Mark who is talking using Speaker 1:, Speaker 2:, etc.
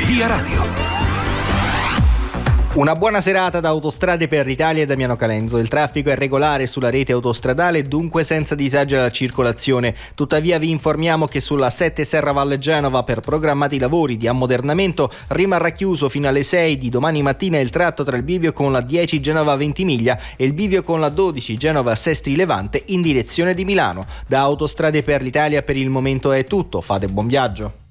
Speaker 1: Via Radio.
Speaker 2: Una buona serata da Autostrade per l'Italia e Damiano Calenzo. Il traffico è regolare sulla rete autostradale, dunque senza disagi alla circolazione. Tuttavia vi informiamo che sulla 7 Serravalle Genova, per programmati lavori di ammodernamento, rimarrà chiuso fino alle 6 di domani mattina il tratto tra il bivio con la 10 Genova Ventimiglia e il bivio con la 12 Genova Sestri Levante in direzione di Milano. Da Autostrade per l'Italia per il momento è tutto. Fate buon viaggio.